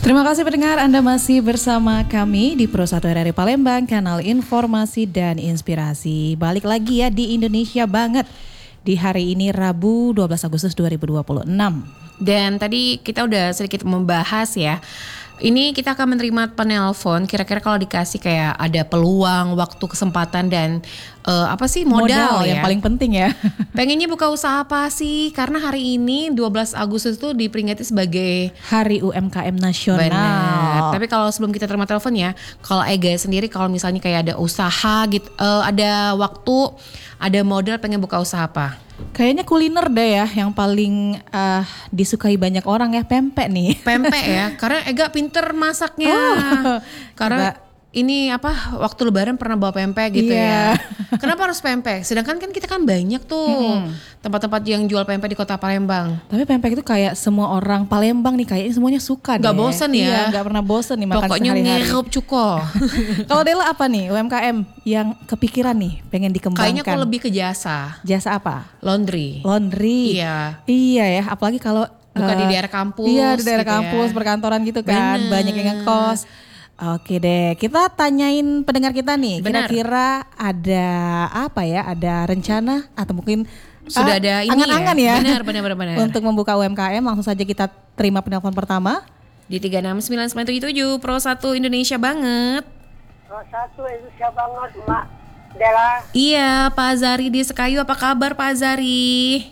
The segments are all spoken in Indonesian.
Terima kasih pendengar, Anda masih bersama kami di Pro 1 RRI Palembang, kanal informasi dan inspirasi. Balik lagi ya di Indonesia Banget di hari ini Rabu 12 Agustus 2026. Dan tadi kita udah sedikit membahas ya. Ini kita akan menerima penelpon, kira-kira kalau dikasih kayak ada peluang, waktu, kesempatan dan modal ya. Yang paling penting ya. Pengennya buka usaha apa sih? Karena hari ini 12 Agustus itu diperingati sebagai Hari UMKM Nasional. Benar. Tapi kalau sebelum kita terima telepon ya, kalau Ega sendiri kalau misalnya kayak ada usaha gitu, ada waktu, ada modal, pengen buka usaha apa? Kayaknya kuliner deh ya yang paling disukai banyak orang ya, pempek nih. Pempek ya, karena Ega pinter masaknya. Karena ini waktu lebaran pernah bawa pempek gitu ya. Kenapa harus pempek? Sedangkan kan kita kan banyak tuh tempat-tempat yang jual pempek di kota Palembang. Tapi pempek itu kayak semua orang Palembang nih kayaknya semuanya suka deh. Gak bosen ya? Iya, gak pernah bosen nih makan pokoknya sehari-hari. Pokoknya ngerup cuko. Kalau Dela apa nih UMKM yang kepikiran nih pengen dikembangkan? Kayaknya aku lebih ke jasa. Jasa apa? Laundry. Iya. Iya ya, apalagi kalau buka di daerah kampus. Iya, di daerah gitu kampus, ya. Perkantoran gitu kan. Bener. Banyak yang ngekos. Oke deh, kita tanyain pendengar kita nih. Benar. Kira-kira ada apa ya? Ada rencana atau mungkin sudah ada ini angan-angan ya? Benar. Untuk membuka UMKM, langsung saja kita terima penelpon pertama. Di 3699977 Pro 1 Indonesia Banget. Pro 1 Indonesia Banget, Mbak Dela. Iya, Pak Azari di Sekayu. Apa kabar Pak Azari?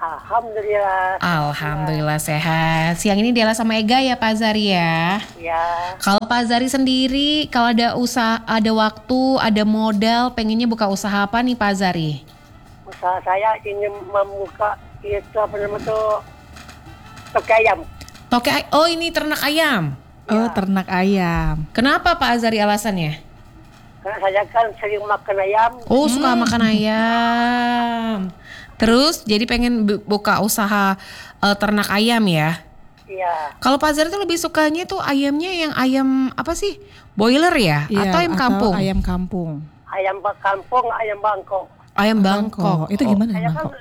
Alhamdulillah sehat. Siang ini Dela sama Ega ya Pak Azari ya. Ya. Kalau Pak Azari sendiri, kalau ada usaha, ada waktu, ada modal, pengennya buka usaha apa nih Pak Azari? Usaha saya ingin membuka itu apa namanya tuh, toke ayam. Oh ini ternak ayam. Oh ternak ayam. Kenapa Pak Azari alasannya? Karena saya kan sering makan ayam. Oh suka makan ayam. Terus jadi pengen buka usaha ternak ayam ya? Iya. Kalau Pak Azhar itu lebih sukanya tuh ayamnya yang ayam apa sih? Boiler ya? Iya, atau ayam kampung? Ayam kampung. Ayam kampung, ayam Bangkok. Ayam Bangkok. Itu gimana Saya Bangkok?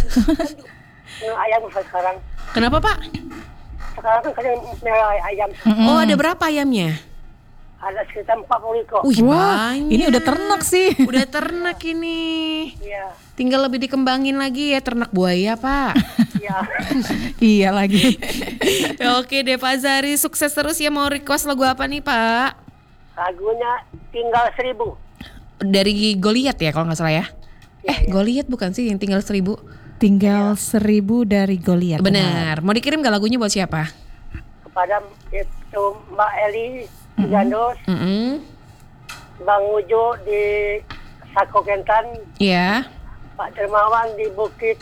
Ayam sekarang. Kenapa Pak? Sekarang kan saya melihara ayam. Oh ada berapa ayamnya? Ada sekitar 40 ekor. Wih Wah, banyak. ini udah ternak sih. Udah ternak ini. Iya. Tinggal lebih dikembangin lagi ya ternak buaya Pak. Iya. Iya lagi. Oke deh Pak Zari, sukses terus ya. Mau request lagu apa nih Pak? Lagunya Tinggal 1000. Dari Goliat ya kalau nggak salah ya. Goliat bukan sih yang Tinggal 1000? Tinggal 1000 dari Goliat. Benar. Mau dikirim gak lagunya buat siapa? Kepada itu Mbak Eli di Gandus, Bang Ujo di Sako Kentan, Iya. Pak Dermawan di Bukit.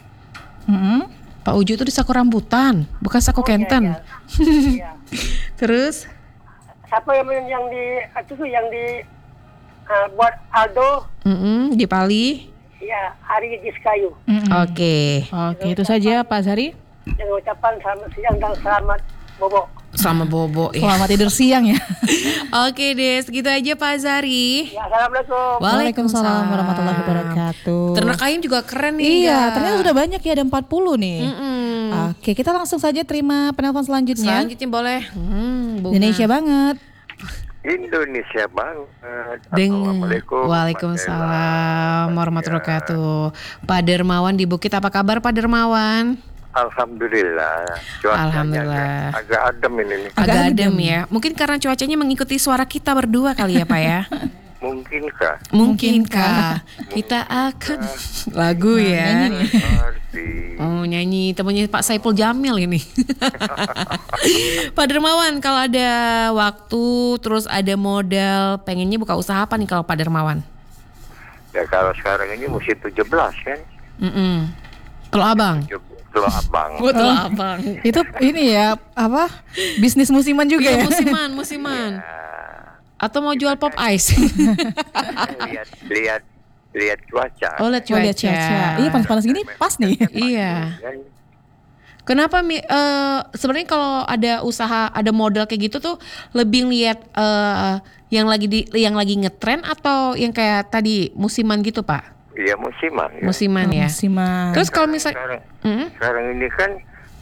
Pak Ujo itu di Sako Rambutan, bukan Sako Kentan. Iya. Terus? Siapa yang di itu tuh yang di buat Aldo? Di Pali. Iya, Ari di Sekayu. Oke, itu saja Pak Zari. Dengan ucapan selamat siang dan selamat bobo. sama Bobo ya. Selamat tidur siang ya. Oke deh, segitu aja Pak Zari. Ya, assalamualaikum. Waalaikumsalam warahmatullahi wabarakatuh. Ternak ayam juga keren nih. Iya, ternyata sudah banyak ya, ada 40 nih. Oke, kita langsung saja terima penelpon selanjutnya. Selanjutnya boleh. Bunga. Indonesia Banget. Indonesia Banget. Assalamualaikum. Waalaikumsalam warahmatullahi wabarakatuh. Pak Dermawan di Bukit, apa kabar Pak Dermawan? Alhamdulillah. Cuacanya Alhamdulillah. agak adem ini nih. Agak adem ya. Mungkin karena cuacanya mengikuti suara kita berdua kali ya Pak ya. Mungkinkah? Mungkinkah kita akan lagu ya. Oh nyanyi temannya Pak Saipul Jamil ini. Pak Dermawan, kalau ada waktu terus ada modal, pengennya buka usaha apa nih kalau Pak Dermawan? Ya kalau sekarang ini musim 17 kan. Telur Abang. Telur Abang. Telur Abang. Itu ini ya, apa? Bisnis musiman juga ya. Musiman. Atau mau jual pop ice? lihat cuaca. Oh, lihat cuaca. Iya, panas-panas gini pas nih. Iya. Kenapa sebenarnya kalau ada usaha, ada modal kayak gitu tuh lebih lihat yang lagi ngetren atau yang kayak tadi musiman gitu, Pak? Iya, musiman. Ya. Musiman ya. Musiman. Terus kalau misalnya sekarang ini kan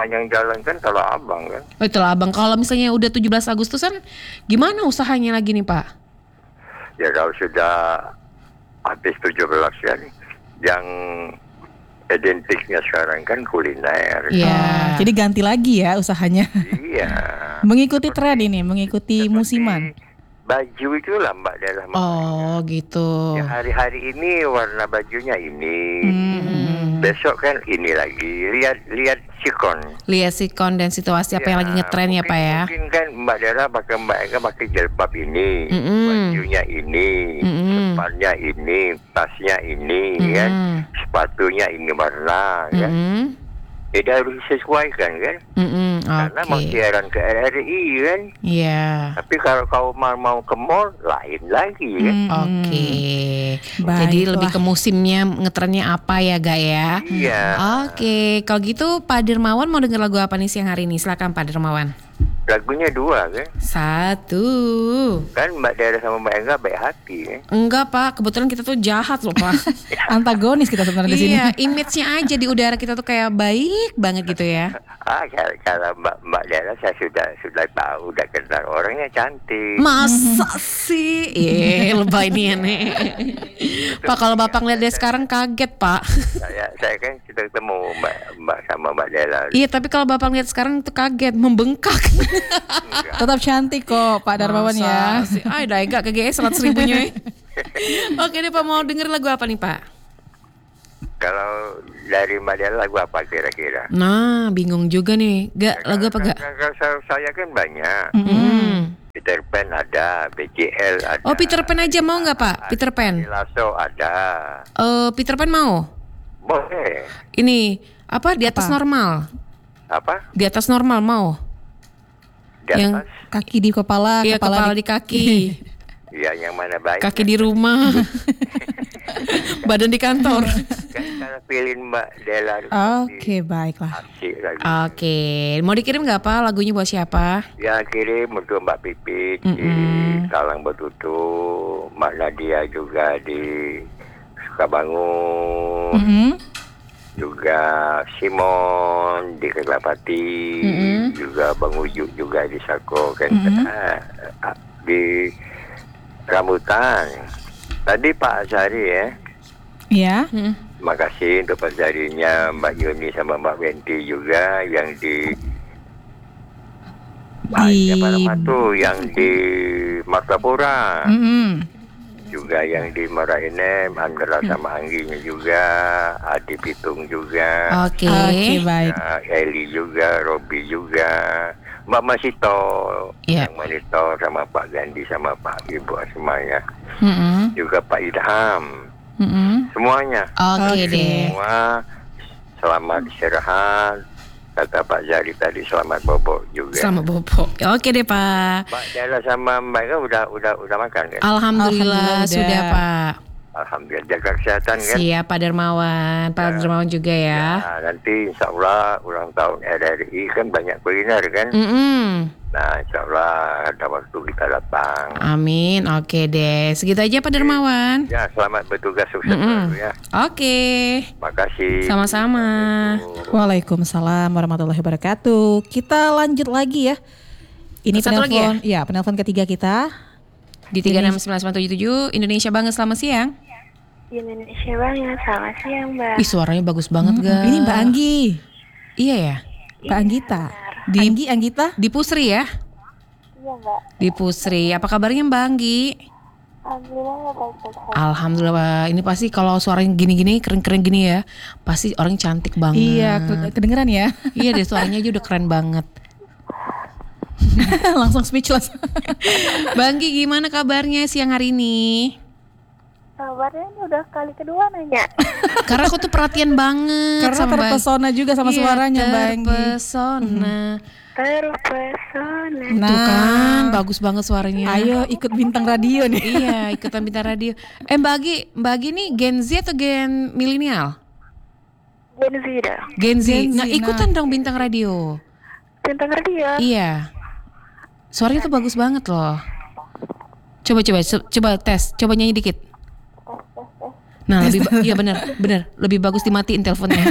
sepanjang jalan kan Tanah Abang kan. Oh, itulah Abang. Kalau misalnya udah 17 Agustusan, gimana usahanya lagi nih Pak? Ya kalau sudah habis 17 kan, yang identiknya sekarang kan kuliner. Iya. Jadi ganti lagi ya usahanya. Iya. Mengikuti tren ini, mengikuti Seperti musiman. Baju itu lah Mbak dalam. Oh gitu. Ya, hari-hari ini warna bajunya ini. Besok kan ini lagi. Lihat sikon. Lihat sikon dan situasi apa yang lagi ngetren ya Pak ya. Mungkin kan Mbak Dara Mbak Eka pakai jilbab ini, bajunya ini, sepannya ini, tasnya ini, kan, sepatunya ini warna, kan. Dia harus disesuaikan kan. Karena mau siaran ke RRI kan. Iya. Tapi kalau kau mau ke mall lain lagi kan. Oke. Baiklah. Jadi lebih ke musimnya ngetrennya apa ya Gak ya? Iya. Oke. Kalau gitu Pak Dermawan mau denger lagu apa nih siang hari ini? Silakan Pak Dermawan. Lagunya 2 kan. 1. Kan Mbak Dara sama Mbak Eka baik hati kan. Enggak Pak, kebetulan kita tuh jahat loh Pak. Antagonis kita sebenarnya di sini. Iya, image-nya aja di udara kita tuh kayak baik banget gitu ya. Kalau Mbak Dara saya sudah tahu, udah kenal orangnya cantik. Masa sih? Lebay nih nih. Pak, kalau Bapak ngeliat dia sekarang kaget Pak. Saya kan kita ketemu Mbak sama Mbak Dara. Iya, tapi kalau Bapak ngeliat sekarang tuh kaget, membengkak. Tetap cantik kok Pak Darmawan ya. Ay, daega KGS 100.000-nya. Oke deh Pak, mau denger lagu apa nih Pak? Kalau dari Mbak Dara lagu apa kira-kira? Nah, bingung juga nih. Lagu apa gak? Saya kan banyak. Peter Pan ada, BJL ada. Oh, Peter Pan aja mau nggak Pak? Peter Pan. Lasso ada. Peter Pan mau? Boleh. Ini apa? Di atas normal. Apa? Di atas normal mau? Di atas? Yang Kaki di kepala, Iya, kepala di kaki. Ya, yang mana baik? Kaki di rumah. Badan di kantor. Kan kalau pilih Mbak Dela. Oke, baiklah. Asik lagi. Oke, mau dikirim nggak Pak? Lagunya buat siapa? Ya kirim untuk Mbak Pipit di Talang Betutu, Mbak Nadia juga di Sukabangun, juga Simon di Keglapati, juga Bang Ujuk juga di Sako kan, di Rambutan. Tadi Pak Azhari ya. Iya. Terima kasih untuk Pak Azharinya, Mbak Yuni sama Mbak Wenti juga yang di yang di Martapura, juga yang di Marainem, Andra sama Angginya juga, Adi Pitung juga, Oke, baik. Eli juga, Robi juga, Mbak Masito, yang monitor sama Pak Gandhi sama Pak Ibu Asmaya, juga Pak Idham, semuanya. Oke deh. Semua selamat istirahat. Kata Pak Zari tadi selamat bobok juga. Selamat bobo. Oke deh Pak. Mbak Dela sama Mbak Eka udah makan kan? Alhamdulillah sudah Pak. Alhamdulillah, jaga kesehatan kan? Siap Pak Darmawan. Pak Darmawan juga ya. Nah, nanti insya Allah ulang tahun RRI kan banyak kuliner kan? Nah insya Allah ada waktu kita datang. Amin. Oke deh. Segitu aja Pak Darmawan. Ya selamat bertugas sukses selalu ya. Oke. Makasih. Sama-sama. Waalaikumsalam warahmatullahi wabarakatuh. Kita lanjut lagi ya. Ini Satu lagi penelpon, ya penelpon ketiga kita. Di 36977 Indonesia banget, selamat siang. Indonesia banget, selamat siang Mbak. Ih suaranya bagus banget guys. Ini Mbak Anggi. Iya ya. Mbak Anggita. Anggita. Di Pusri ya. Iya Mbak. Di Pusri. Apa kabarnya Mbak Anggi? Alhamdulillah baik-baik saja. Alhamdulillah Mbak. Ini pasti kalau suaranya gini-gini keren-keren gini ya, pasti orang cantik banget. Iya, kedengeran ya. Iya deh, suaranya aja udah keren banget. Langsung speechless. Bang Gi, gimana kabarnya siang hari ini? Kabarnya ini udah kali kedua nanya. Karena aku tuh perhatian banget Karena sama terpesona juga sama suaranya Mbak Anggi. Terpesona. Terpesona. Nah, Tuh kan, bagus banget suaranya. ayo ikut bintang radio nih. Iya, ikutan bintang radio. Mbak Gi nih Gen Z atau Gen milenial? Gen Z dah. Gen Z. Gen Z, Nah, ikutan dong bintang radio. Bintang radio. Iya. Suaranya tuh bagus banget loh. Coba tes, coba nyanyi dikit. Nah, iya benar, lebih bagus dimatiin teleponnya.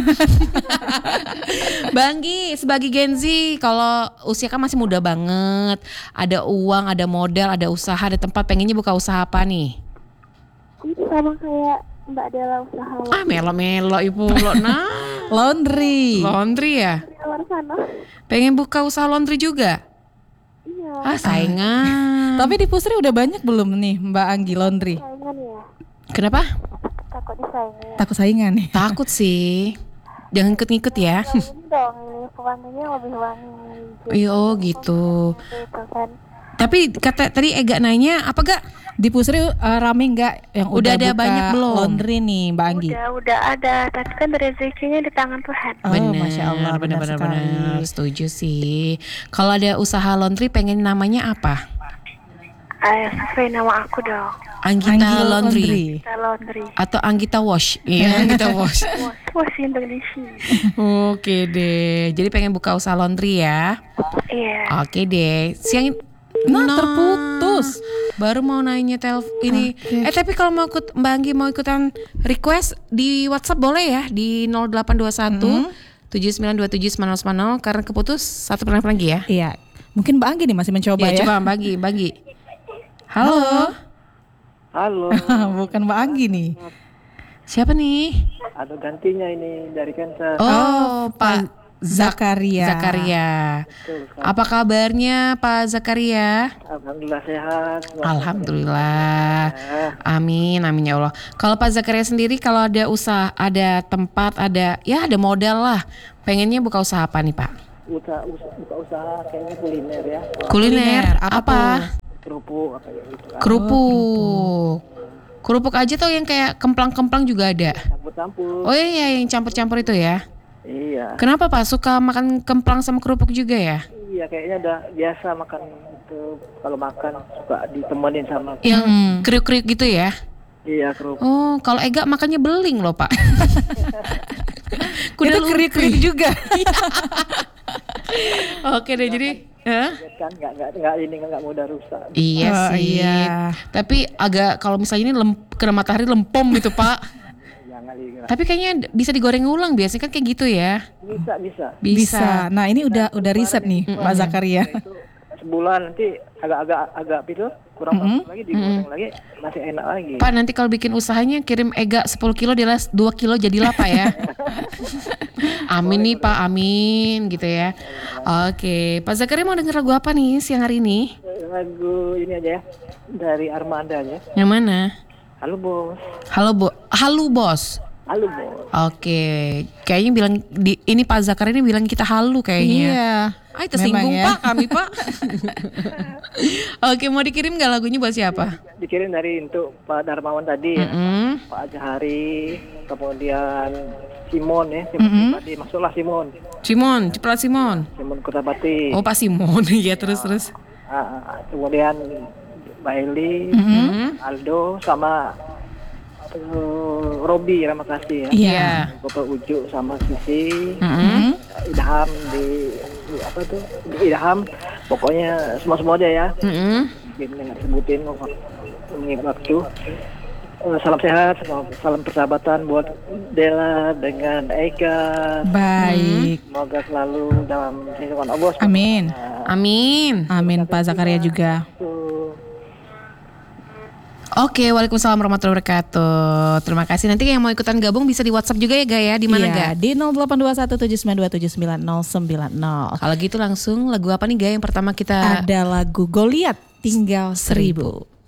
Bang Gi, sebagai Gen Z, kalau usia kan masih muda banget, ada uang, ada modal, ada usaha, ada tempat, pengennya buka usaha apa nih? Itu sama kayak Mbak Dela usaha Ah, melo-melo ibu lo. Nah, Laundry. ya. di luar sana. Pengen buka usaha laundry juga? Iya, Ah, saingan. Tapi di Pusri udah banyak belum nih Mbak Anggi laundry? saingan ya. Kenapa? Takut disaingin. Takut saingan nih. Takut sih. Jangan ikut-ikut ya. Ini dong, ini wanginya lebih wangi. Iya, oh gitu. Gitu kan. Tapi kata tadi Ega nanya apa gak? Di Pusri rame nggak yang Udah ada buka banyak belum? laundry nih Mbak Anggi? Udah ada, tapi kan rezekinya di tangan Tuhan. Oh, Masya Allah, benar sekali. Benar. Setuju sih. Kalau ada usaha laundry pengen namanya apa? Sesuai nama aku dong. Anggita Anggi Laundry. Kita laundry. Atau Anggita Wash. Iya, Anggita Wash. Wah, Indonesia. Oke deh. Jadi pengen buka usaha laundry ya. Iya. Oke deh. Siang Terputus. Baru mau nanya ini. Tapi kalau mau ikut Mbak Anggi mau ikutan request di WhatsApp boleh ya di 0821 7927 karena keputus satu penelpon lagi ya. Iya. Mungkin Mbak Anggi nih masih mencoba ya. Coba bagi. Halo. Halo, Bukan Mbak Anggi nih. Siapa nih? ada gantinya ini dari Kansas. Oh, Pak Zakaria. Apa kabarnya Pak Zakaria? Alhamdulillah sehat. Alhamdulillah. Amin ya Allah. Kalau Pak Zakaria sendiri kalau ada usaha, ada tempat, ada modal lah. Pengennya buka usaha apa nih Pak? Buka usaha kayaknya kuliner ya. Kuliner. Apa? Kerupuk apa ya gitu. Kerupuk aja tuh yang kayak kemplang-kemplang juga ada. Campur-campur. Oh iya yang campur-campur itu ya. Iya. Kenapa Pak suka makan kemplang sama kerupuk juga ya? Iya kayaknya udah biasa makan itu, kalau makan suka ditemenin sama. Yang kriuk-kriuk gitu ya? Iya kerupuk. Oh, kalau Ega makannya beling loh Pak. Itu krik-krik juga. Oke deh jadi. Kan nggak mudah rusak. Iya sih. Iya. Tapi agak kalau misalnya ini kena matahari lempom gitu Pak. Jangan Tapi kayaknya bisa digoreng ulang biasanya kan kayak gitu ya. Bisa. Nah, ini udah riset nih Pak Zakaria. Itu sebulan nanti agak itu kurang bagus lagi digoreng lagi masih enak lagi. Pak nanti kalau bikin usahanya kirim Ega 10 kilo dia 2 kilo jadilah Pak ya. Amin nih Pak, amin gitu ya. Oke, Pak Zakaria mau denger lagu apa nih siang hari ini? Lagu ini aja ya dari Armada aja. Yang mana? Halo bos. Halo Bos. Halo bos. Oke, kayaknya bilang ini Pak Zakaria ini bilang kita halu kayaknya. Iya. Ay tersinggung Memang ya. Pak kami Pak. Oke, mau dikirim gak lagunya buat siapa? Dikirim dari untuk Pak Darmawan tadi ya. Pak Ajahari, kemudian Simon ya, tadi masuklah Simon Ceplat Simon. Kutapati. Oh Pak Simon, ya terus. Kemudian Mbak Eli, Aldo sama Robi, terima kasih ya. Iya. Bapak Uju sama Sisi, Idham di Idham, pokoknya semua aja ya. Mungkin nggak sebutin mengingat waktu. Salam sehat, salam persahabatan buat Dela dengan Eka. Baik. Semoga selalu dalam lindungan Allah. Amin Pak Zakaria juga. Oke, waalaikumsalam warahmatullahi wabarakatuh. Terima kasih. Nanti yang mau ikutan gabung bisa di WhatsApp juga ya Gaya. Di mana Iya, Ga? di 082179279090. Kalau gitu langsung lagu apa nih Gaya yang pertama kita? Ada lagu Goliat Tinggal 1000.